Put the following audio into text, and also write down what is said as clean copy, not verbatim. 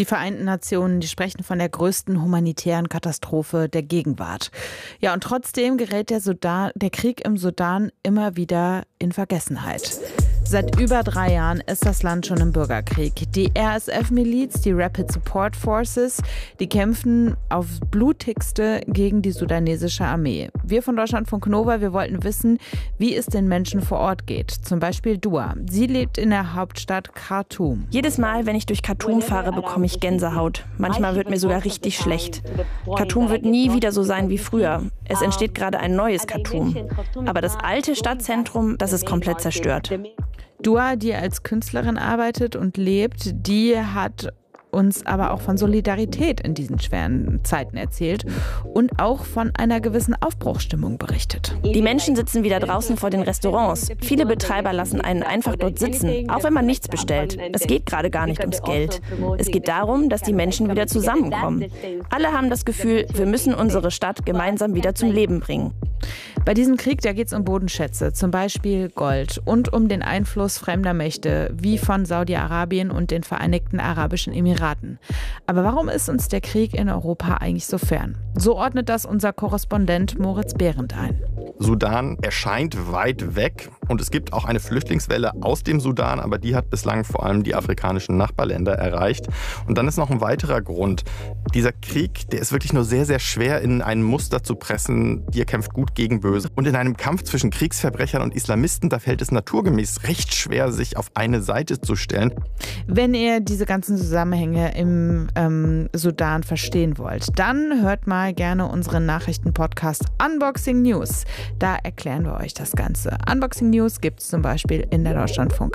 Die Vereinten Nationen, die sprechen von der größten humanitären Katastrophe der Gegenwart. Ja, und trotzdem gerät der Krieg im Sudan immer wieder in Vergessenheit. Seit über 3 Jahren ist das Land schon im Bürgerkrieg. Die RSF-Miliz, die Rapid Support Forces, die kämpfen aufs Blutigste gegen die sudanesische Armee. Wir von Deutschlandfunk Nova, wir wollten wissen, wie es den Menschen vor Ort geht. Zum Beispiel Dua. Sie lebt in der Hauptstadt Khartoum. Jedes Mal, wenn ich durch Khartoum fahre, bekomme ich Gänsehaut. Manchmal wird mir sogar richtig schlecht. Khartoum wird nie wieder so sein wie früher. Es entsteht gerade ein neues Khartoum. Aber das alte Stadtzentrum, das ist komplett zerstört. Dua, die als Künstlerin arbeitet und lebt, die hat uns aber auch von Solidarität in diesen schweren Zeiten erzählt und auch von einer gewissen Aufbruchsstimmung berichtet. Die Menschen sitzen wieder draußen vor den Restaurants. Viele Betreiber lassen einen einfach dort sitzen, auch wenn man nichts bestellt. Es geht gerade gar nicht ums Geld. Es geht darum, dass die Menschen wieder zusammenkommen. Alle haben das Gefühl, wir müssen unsere Stadt gemeinsam wieder zum Leben bringen. Bei diesem Krieg, da geht es um Bodenschätze, zum Beispiel Gold, und um den Einfluss fremder Mächte, wie von Saudi-Arabien und den Vereinigten Arabischen Emiraten. Aber warum ist uns der Krieg in Europa eigentlich so fern? So ordnet das unser Korrespondent Moritz Behrendt ein. Sudan erscheint weit weg und es gibt auch eine Flüchtlingswelle aus dem Sudan, aber die hat bislang vor allem die afrikanischen Nachbarländer erreicht. Und dann ist noch ein weiterer Grund. Dieser Krieg, der ist wirklich nur sehr, sehr schwer in ein Muster zu pressen. Hier kämpft Gut gegen Böse. Und in einem Kampf zwischen Kriegsverbrechern und Islamisten, da fällt es naturgemäß recht schwer, sich auf eine Seite zu stellen. Wenn ihr diese ganzen Zusammenhänge im Sudan verstehen wollt, dann hört mal gerne unseren Nachrichtenpodcast Unboxing News. Da erklären wir euch das Ganze. Unboxing News gibt es zum Beispiel in der Deutschlandfunk